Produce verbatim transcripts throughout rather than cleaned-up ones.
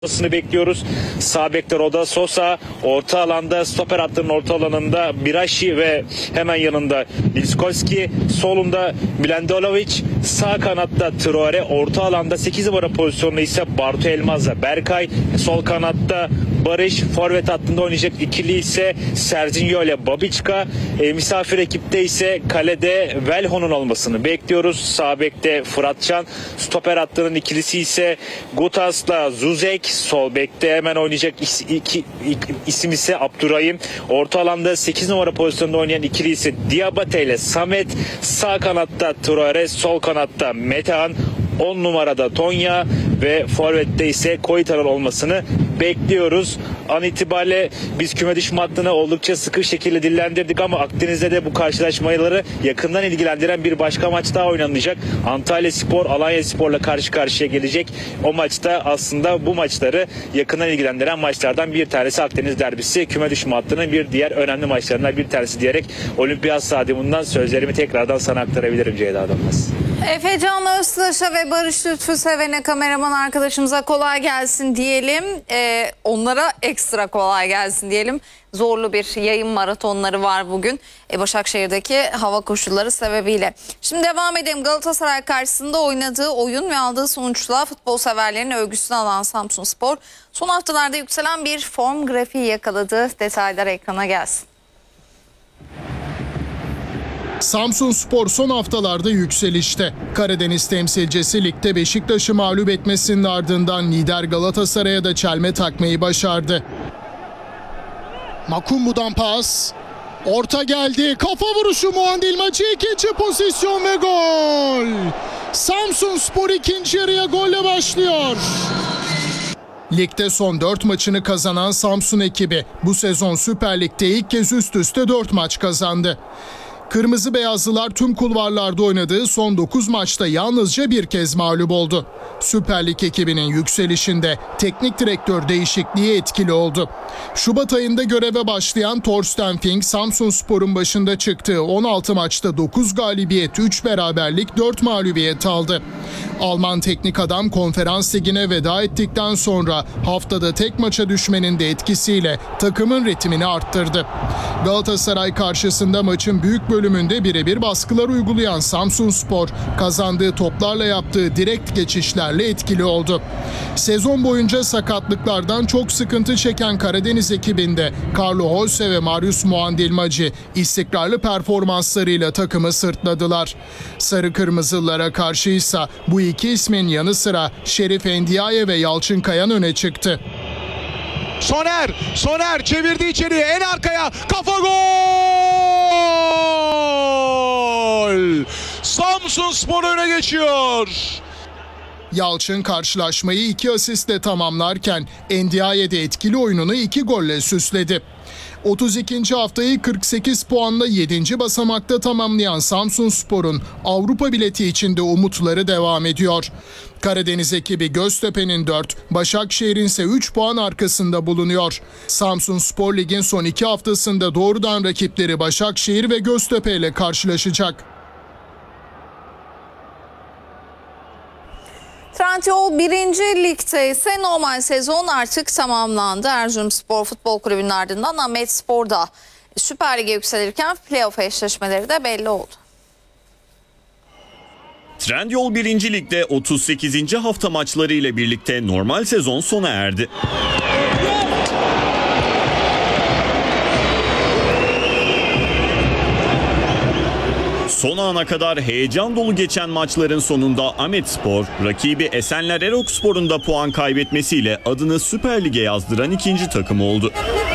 bekliyoruz. Sağ bekte Roda Sosa, orta alanda stoper hattının orta alanında Birashi ve hemen yanında Liskolski, solunda Milandolovic, sağ kanatta Traore, orta alanda sekiz numara pozisyonunda ise Bartu Elmaz'la Berkay, sol kanatta Barış, forvet hattında oynayacak ikili ise Serginho ile Babicka, e, misafir ekipte ise kalede Velho'nun olmasını bekliyoruz. Sağ bekte Fıratcan, stoper hattının ikilisi ise Gutas'la Zuzek, sol bekte hemen oynayacak is, iki, iki, isim ise Abdurrahim, orta alanda sekiz numara pozisyonunda oynayan ikili ise Diabate ile Samet, sağ kanatta Traore, sol kanatta Metehan, on numarada Tonya ve forvette ise Koytan'ın olmasını bekliyoruz. An itibariyle biz küme düşme hattını oldukça sıkı şekilde dillendirdik ama Akdeniz'de de bu karşılaşmaları yakından ilgilendiren bir başka maç daha oynanacak. Antalyaspor Alanyaspor'la karşı karşıya gelecek. O maçta aslında bu maçları yakından ilgilendiren maçlardan bir tanesi Akdeniz derbisi. Küme düşme hattının bir diğer önemli maçlarından bir tanesi diyerek Olimpiyat Stadyumundan sözlerimi tekrardan sana aktarabilirim Ceyda Adamaz. Efecan Öztaş'a ve Barış Lütfü Seven'e, kameraman arkadaşımıza kolay gelsin diyelim. Ee, onlara ekstra kolay gelsin diyelim. Zorlu bir yayın maratonları var bugün ee, Başakşehir'deki hava koşulları sebebiyle. Şimdi devam edelim. Galatasaray karşısında oynadığı oyun ve aldığı sonuçla futbol severlerin övgüsünü alan Samsunspor son haftalarda yükselen bir form grafiği yakaladı. Detaylar ekrana gelsin. Samsunspor son haftalarda yükselişte. Karadeniz temsilcisi ligde Beşiktaş'ı mağlup etmesinin ardından lider Galatasaray'a da çelme takmayı başardı. Makumbu'dan pas. Orta geldi. Kafa vuruşu Muandil maçı, ikinci pozisyon ve gol. Samsunspor ikinci yarıya golle başlıyor. Ligde son dört maçını kazanan Samsun ekibi bu sezon Süper Lig'de ilk kez üst üste dört maç kazandı. Kırmızı Beyazlılar tüm kulvarlarda oynadığı son dokuz maçta yalnızca bir kez mağlup oldu. Süper Lig ekibinin yükselişinde teknik direktör değişikliği etkili oldu. Şubat ayında göreve başlayan Thorsten Fink, Samsunspor'un başında çıktığı on altı maçta dokuz galibiyet, üç beraberlik, dört mağlubiyet aldı. Alman teknik adam Konferans Ligi'ne veda ettikten sonra haftada tek maça düşmenin de etkisiyle takımın ritmini arttırdı. Galatasaray karşısında maçın büyük bölümünde birebir baskılar uygulayan Samsunspor kazandığı toplarla yaptığı direkt geçişlerle etkili oldu. Sezon boyunca sakatlıklardan çok sıkıntı çeken Karadeniz ekibinde Carlo Holse ve Marius Muandilmacı istikrarlı performanslarıyla takımı sırtladılar. Sarı Kırmızılılara karşıysa bu iki ismin yanı sıra Şerif Endiaye ve Yalçın Kayan öne çıktı. Soner, Soner çevirdi içeriye, en arkaya, kafa gol! Samsunspor öne geçiyor. Yalçın karşılaşmayı iki asistle tamamlarken Endiaye de etkili oyununu iki golle süsledi. otuz ikinci haftayı kırk sekiz puanla yedinci basamakta tamamlayan Samsunspor'un Avrupa bileti içinde umutları devam ediyor. Karadeniz ekibi Göztepe'nin dört, Başakşehir'in ise üç puan arkasında bulunuyor. Samsunspor Lig'in son iki haftasında doğrudan rakipleri Başakşehir ve Göztepe ile karşılaşacak. Trendyol birinci Lig'de ise normal sezon artık tamamlandı. Erzurumspor Futbol Kulübü'nün ardından Ahmetspor da Süper Lig'e yükselirken playoff eşleşmeleri de belli oldu. Trendyol birinci Lig'de otuz sekizinci hafta maçları ile birlikte normal sezon sona erdi. Son ana kadar heyecan dolu geçen maçların sonunda Ahmetspor, rakibi Esenler Erokspor'un da puan kaybetmesiyle adını Süper Lig'e yazdıran ikinci takım oldu.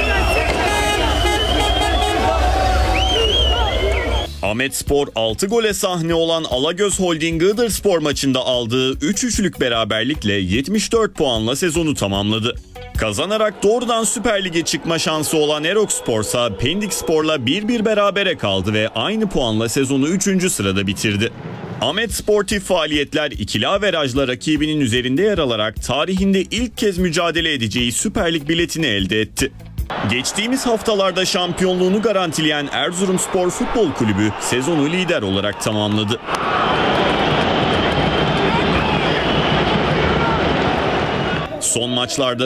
Ahmetspor altı gole sahne olan Alagöz Holding Iğdırspor maçında aldığı üç üçlük beraberlikle yetmiş dört puanla sezonu tamamladı. Kazanarak doğrudan Süper Lig'e çıkma şansı olan Erokspor ise Pendikspor'la bir bir berabere kaldı ve aynı puanla sezonu üçüncü sırada bitirdi. Ahmet sportif faaliyetler ikili averajla rakibinin üzerinde yer alarak tarihinde ilk kez mücadele edeceği Süper Lig biletini elde etti. Geçtiğimiz haftalarda şampiyonluğunu garantileyen Erzurumspor Futbol Kulübü sezonu lider olarak tamamladı. Son maçlarda